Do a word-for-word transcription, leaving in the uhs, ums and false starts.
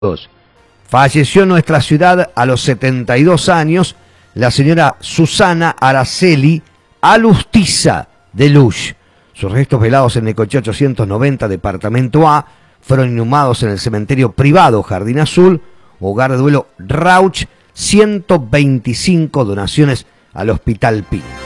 Falleció en nuestra ciudad a los setenta y dos años la señora Susana Araceli Alustiza de Luch. Sus restos velados en Necochea ochocientos noventa, departamento A, fueron inhumados en el cementerio privado Jardín Azul, hogar de duelo Rauch, ciento veinticinco donaciones al Hospital Pin.